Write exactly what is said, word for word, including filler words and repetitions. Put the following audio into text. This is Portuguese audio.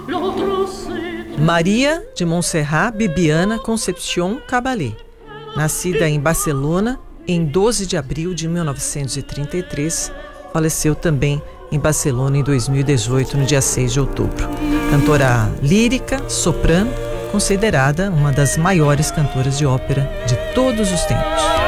Maria de Montserrat Bibiana Concepción Caballé, nascida em Barcelona em doze de abril de mil novecentos e trinta e três, faleceu também em Barcelona em dois mil e dezoito, no dia seis de outubro. Cantora lírica, soprano, considerada uma das maiores cantoras de ópera de todos os tempos.